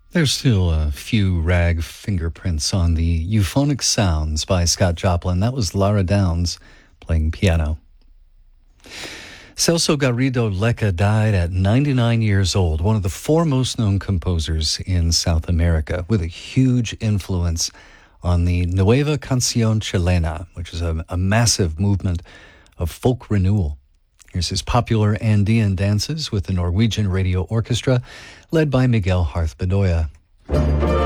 There's still a few rag fingerprints on the Euphonic Sounds by Scott Joplin. That was Lara Downs playing piano. Celso Garrido Lecca died at 99 years old, one of the foremost known composers in South America, with a huge influence on the Nueva Canción Chilena, which is a massive movement of folk renewal. Here's his popular Andean dances with the Norwegian Radio Orchestra, led by Miguel Harth Bedoya.